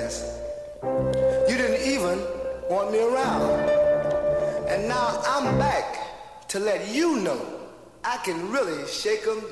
past. You didn't even want me around. And now I'm back to let you know I can really shake 'em